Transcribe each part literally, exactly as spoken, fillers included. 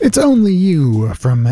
It's Only You from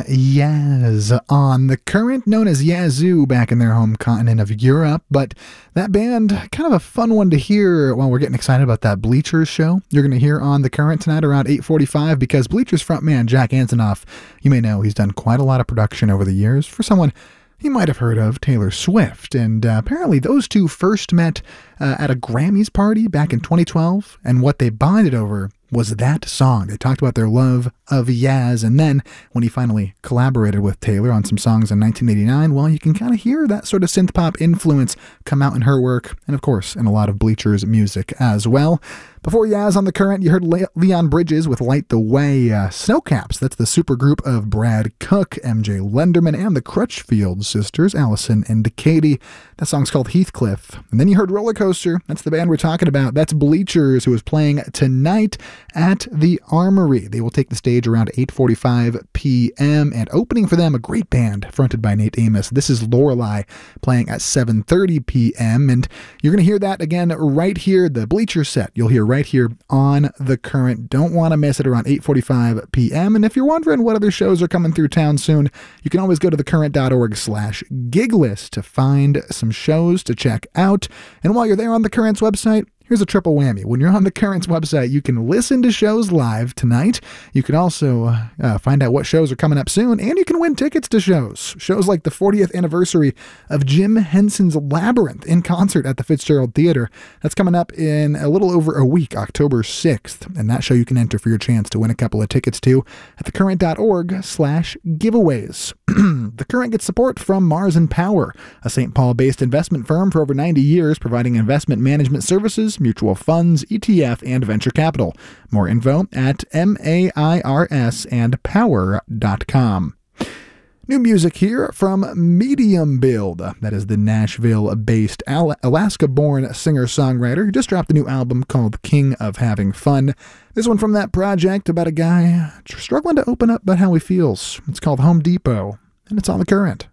Yaz on The Current, known as Yazoo back in their home continent of Europe. But that band, kind of a fun one to hear while we're getting excited about that Bleachers show you're going to hear on The Current tonight around eight forty-five, because Bleachers frontman Jack Antonoff, you may know he's done quite a lot of production over the years for someone you might have heard of, Taylor Swift. And uh, apparently those two first met uh, at a Grammys party back in twenty twelve, and what they bonded over was that song. They talked about their love of Yaz, and then when he finally collaborated with Taylor on some songs in nineteen eighty-nine, well, you can kind of hear that sort of synth-pop influence come out in her work, and of course, in a lot of Bleachers music as well. Before Yaz on The Current, you heard Le- Leon Bridges with Light the Way. Uh, Snowcaps, that's the supergroup of Brad Cook, M J Lenderman, and the Crutchfield sisters, Allison and Katie. That song's called Heathcliff. And then you heard Roller Coaster. That's the band we're talking about. That's Bleachers, who is playing tonight at the Armory. They will take the stage around eight forty-five p.m. and opening for them, a great band fronted by Nate Amos. This is Lorelei playing at seven thirty p.m. and you're going to hear that again right here, the Bleachers set. You'll hear right here on The Current. Don't want to miss it around eight forty-five p.m. And if you're wondering what other shows are coming through town soon, you can always go to thecurrent.org slash gig list to find some shows to check out. And while you're there on The Current's website, here's a triple whammy. When you're on The Current's website, you can listen to shows live tonight. You can also uh, find out what shows are coming up soon, and you can win tickets to shows. Shows like the fortieth anniversary of Jim Henson's Labyrinth in concert at the Fitzgerald Theater. That's coming up in a little over a week, October sixth. And that show you can enter for your chance to win a couple of tickets to at thecurrent.org slash giveaways. The Current gets support from Mars and Power, a Saint Paul-based investment firm for over ninety years, providing investment management services, mutual funds, E T F, and venture capital. More info at M A I R S and power dot com. New music here from Medium Build. That is the Nashville-based, Alaska-born singer-songwriter who just dropped a new album called King of Having Fun. This one from that project about a guy struggling to open up about how he feels. It's called Home Depot, and it's on The Current.